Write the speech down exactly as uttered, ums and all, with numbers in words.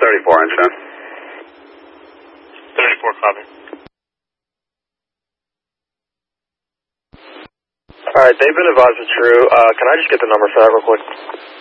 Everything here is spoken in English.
thirty-four, I understand. thirty-four, copy. Alright, they've been advised it's true. Uh, can I just get the number for that real quick?